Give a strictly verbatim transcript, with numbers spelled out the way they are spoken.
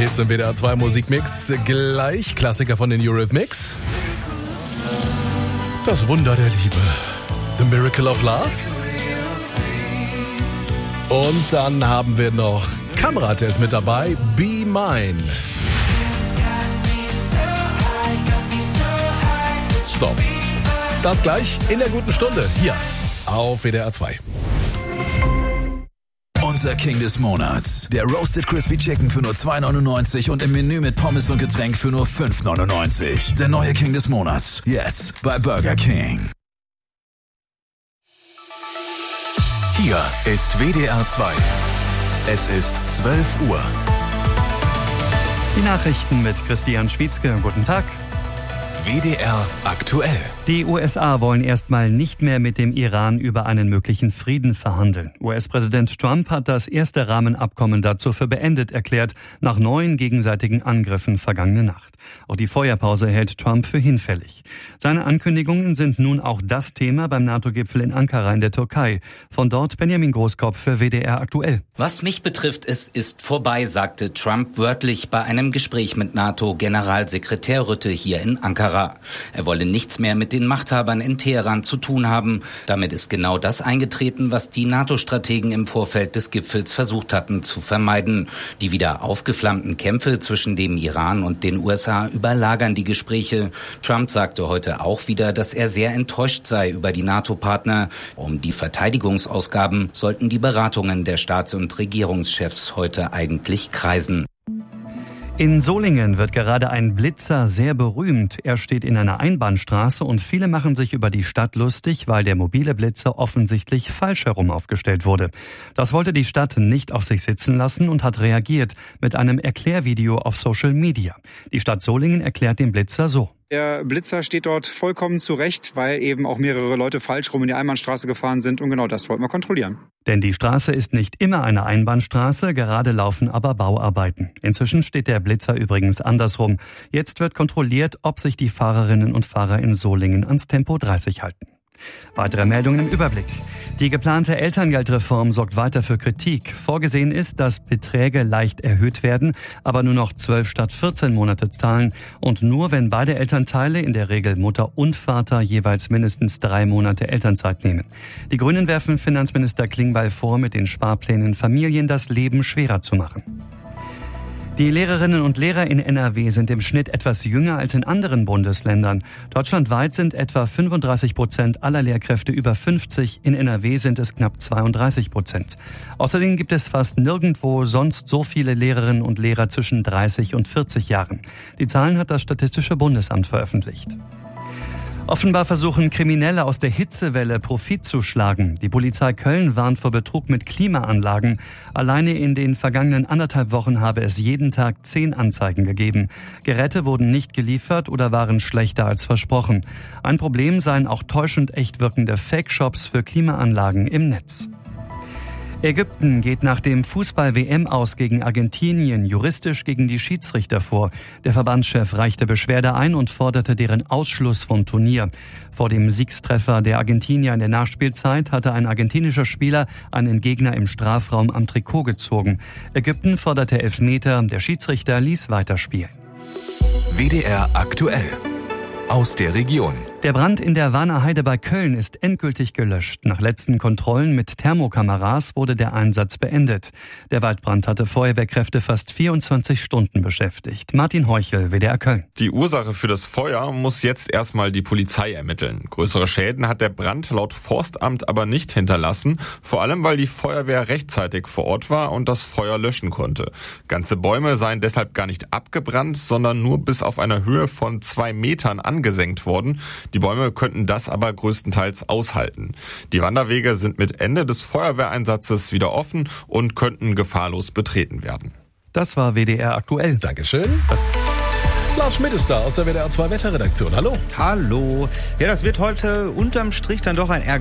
Hits im W D R zwei Musikmix. Gleich Klassiker von den Eurythmics. Das Wunder der Liebe. The Miracle of Love. Und dann haben wir noch Kamrat, der ist mit dabei. Be Mine. So, das gleich in der guten Stunde hier auf W D R zwei. Unser King des Monats. Der Roasted Crispy Chicken für nur zwei neunundneunzig und im Menü mit Pommes und Getränk für nur fünf neunundneunzig. Der neue King des Monats. Jetzt bei Burger King. Hier ist W D R zwei. Es ist zwölf Uhr. Die Nachrichten mit Christian Schwietzke. Guten Tag. W D R aktuell. Die U S A wollen erstmal nicht mehr mit dem Iran über einen möglichen Frieden verhandeln. U S-Präsident Trump hat das erste Rahmenabkommen dazu für beendet erklärt, nach neuen gegenseitigen Angriffen vergangene Nacht. Auch die Feuerpause hält Trump für hinfällig. Seine Ankündigungen sind nun auch das Thema beim NATO-Gipfel in Ankara in der Türkei. Von dort Benjamin Großkopf für W D R aktuell. Was mich betrifft, es ist vorbei, sagte Trump wörtlich bei einem Gespräch mit NATO-Generalsekretär Rutte hier in Ankara. Er wolle nichts mehr mit den Machthabern in Teheran zu tun haben. Damit ist genau das eingetreten, was die NATO-Strategen im Vorfeld des Gipfels versucht hatten zu vermeiden. Die wieder aufgeflammten Kämpfe zwischen dem Iran und den U S A überlagern die Gespräche. Trump sagte heute auch wieder, dass er sehr enttäuscht sei über die NATO-Partner. Um die Verteidigungsausgaben sollten die Beratungen der Staats- und Regierungschefs heute eigentlich kreisen. In Solingen wird gerade ein Blitzer sehr berühmt. Er steht in einer Einbahnstraße und viele machen sich über die Stadt lustig, weil der mobile Blitzer offensichtlich falsch herum aufgestellt wurde. Das wollte die Stadt nicht auf sich sitzen lassen und hat reagiert mit einem Erklärvideo auf Social Media. Die Stadt Solingen erklärt den Blitzer so. Der Blitzer steht dort vollkommen zurecht, weil eben auch mehrere Leute falsch rum in die Einbahnstraße gefahren sind und genau das wollten wir kontrollieren. Denn die Straße ist nicht immer eine Einbahnstraße, gerade laufen aber Bauarbeiten. Inzwischen steht der Blitzer übrigens andersrum. Jetzt wird kontrolliert, ob sich die Fahrerinnen und Fahrer in Solingen ans Tempo dreißig halten. Weitere Meldungen im Überblick. Die geplante Elterngeldreform sorgt weiter für Kritik. Vorgesehen ist, dass Beträge leicht erhöht werden, aber nur noch zwölf statt vierzehn Monate zahlen und nur, wenn beide Elternteile, in der Regel Mutter und Vater, jeweils mindestens drei Monate Elternzeit nehmen. Die Grünen werfen Finanzminister Klingbeil vor, mit den Sparplänen Familien das Leben schwerer zu machen. Die Lehrerinnen und Lehrer in N R W sind im Schnitt etwas jünger als in anderen Bundesländern. Deutschlandweit sind etwa fünfunddreißig Prozent aller Lehrkräfte über fünfzig, in N R W sind es knapp zweiunddreißig Prozent. Außerdem gibt es fast nirgendwo sonst so viele Lehrerinnen und Lehrer zwischen dreißig und vierzig Jahren. Die Zahlen hat das Statistische Bundesamt veröffentlicht. Offenbar versuchen Kriminelle aus der Hitzewelle Profit zu schlagen. Die Polizei Köln warnt vor Betrug mit Klimaanlagen. Alleine in den vergangenen anderthalb Wochen habe es jeden Tag zehn Anzeigen gegeben. Geräte wurden nicht geliefert oder waren schlechter als versprochen. Ein Problem seien auch täuschend echt wirkende Fake-Shops für Klimaanlagen im Netz. Ägypten geht nach dem Fußball-W M-Aus gegen Argentinien juristisch gegen die Schiedsrichter vor. Der Verbandschef reichte Beschwerde ein und forderte deren Ausschluss vom Turnier. Vor dem Siegstreffer der Argentinier in der Nachspielzeit hatte ein argentinischer Spieler einen Gegner im Strafraum am Trikot gezogen. Ägypten forderte Elfmeter, der Schiedsrichter ließ weiterspielen. W D R aktuell. Aus der Region. Der Brand in der Warner Heide bei Köln ist endgültig gelöscht. Nach letzten Kontrollen mit Thermokameras wurde der Einsatz beendet. Der Waldbrand hatte Feuerwehrkräfte fast vierundzwanzig Stunden beschäftigt. Martin Heuchel, W D R Köln. Die Ursache für das Feuer muss jetzt erstmal die Polizei ermitteln. Größere Schäden hat der Brand laut Forstamt aber nicht hinterlassen. Vor allem, weil die Feuerwehr rechtzeitig vor Ort war und das Feuer löschen konnte. Ganze Bäume seien deshalb gar nicht abgebrannt, sondern nur bis auf eine Höhe von zwei Metern angesenkt worden. Die Bäume könnten das aber größtenteils aushalten. Die Wanderwege sind mit Ende des Feuerwehreinsatzes wieder offen und könnten gefahrlos betreten werden. Das war W D R aktuell. Dankeschön. Das Lars Schmidt ist da aus der W D R zwei Wetterredaktion. Hallo. Hallo. Ja, das wird heute unterm Strich dann doch ein eher